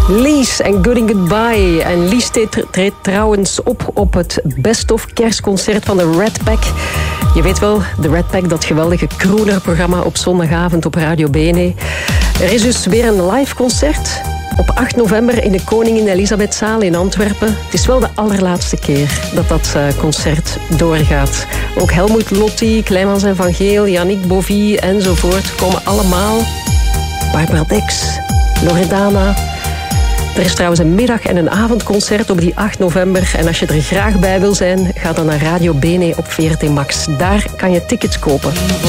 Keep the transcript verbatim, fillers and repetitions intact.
Lies en Good and Goodbye. En Lies treedt trouwens op op het Best of Kerstconcert van de Red Pack. Je weet wel, de Red Pack, dat geweldige crooner-programma op zondagavond op Radio Bene. Er is dus weer een live concert op acht november in de Koningin Elisabethzaal in Antwerpen. Het is wel de allerlaatste keer dat dat concert doorgaat. Ook Helmoet Lotti, Kleimans en Van Geel, Yannick Bovie enzovoort komen allemaal. Barbara Dex, Loredana. Er is trouwens een middag- en een avondconcert op die acht november. En als je er graag bij wil zijn, ga dan naar Radio Bene op V R T Max. Daar kan je tickets kopen.